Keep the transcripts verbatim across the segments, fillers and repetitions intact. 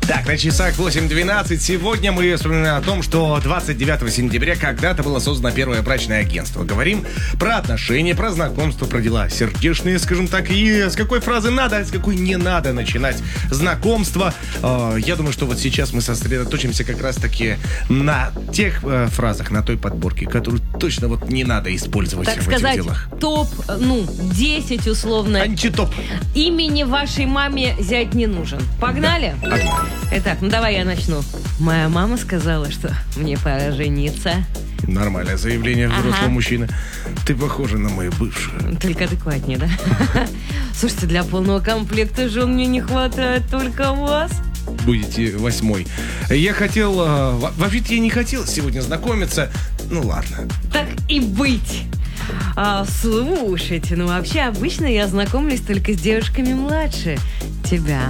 Так, на часах восемь двенадцать. Сегодня мы вспоминаем о том, что двадцать девятого сентября когда-то было создано первое брачное агентство. Говорим про отношения, про знакомство, про дела сердечные, скажем так. И с какой фразы надо, а с какой не надо начинать знакомство. Я думаю, что вот сейчас мы сосредоточимся как раз-таки на тех фразах, на той подборке, которую точно вот не надо использовать так в сказать, этих делах. топ, ну, десять условно. Антитоп. Имени вашей маме зять не нужен. Погнали? Да, погнали. Итак, ну давай я начну. Моя мама сказала, что мне пора жениться. Нормальное заявление взрослого Ага. мужчины. Ты похожа на мою бывшую. Только адекватнее, да? Слушайте, для полного комплекта жен мне не хватает только вас. Будете восьмой. Я хотел... э, во- Вообще-то я не хотел сегодня знакомиться. Ну ладно. Так и быть. А, слушайте, ну вообще обычно я знакомлюсь только с девушками младше тебя.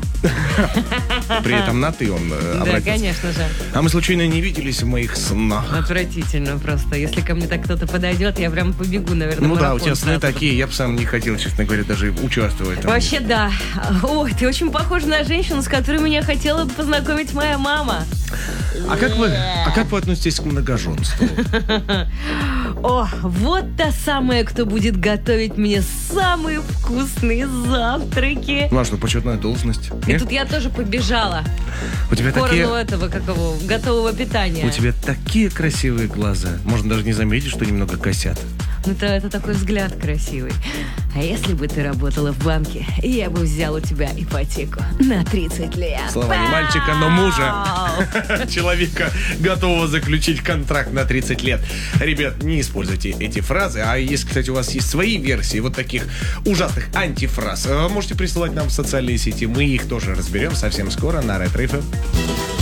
При этом на «ты» он э, Да, обратился. конечно же. А мы случайно не виделись в моих снах? Отвратительно просто. Если ко мне так кто-то подойдет, я прям побегу, наверное, Ну да, у марафон тебя сны сразу. такие. Я бы сам не хотел, честно говоря, даже участвовать. там. Вообще, да. Ой, ты очень похожа на женщину, с которой меня хотела бы познакомить моя мама. А как вы, а как вы относитесь к многоженству? О, вот та самая, кто будет готовить мне самые вкусные завтраки. Ну а что, почетная должность? И Нет? тут я тоже побежала У тебя в сторону такие... этого, какого, готового питания. У тебя такие красивые глаза. Можно даже не заметить, что немного косят. Ну, это, это такой взгляд красивый. А если бы ты работала в банке, я бы взял у тебя ипотеку на тридцать лет. Слова не мальчика, но мужа. Человека, готового заключить контракт на тридцать лет. Ребят, не используйте эти фразы. А если, кстати, у вас есть свои версии вот таких ужасных антифраз, можете присылать нам в социальные сети. Мы их тоже разберем совсем скоро на Ретро эф эм.